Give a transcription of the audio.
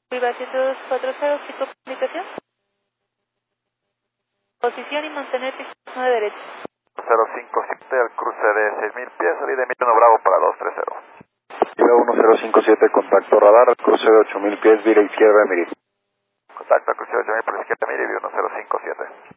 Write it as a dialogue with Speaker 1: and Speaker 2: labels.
Speaker 1: Viva 10240, pico comunicación. Posición y mantener piso de derecha.
Speaker 2: 057 al cruce de 6000 pies, salida de 1 Bravo para 230.
Speaker 3: Viva 1057, contacto radar, al cruce de 8000 pies, vía izquierda, Emirates.
Speaker 2: Contacto al cruce de 8000 por izquierda, mire, 1057.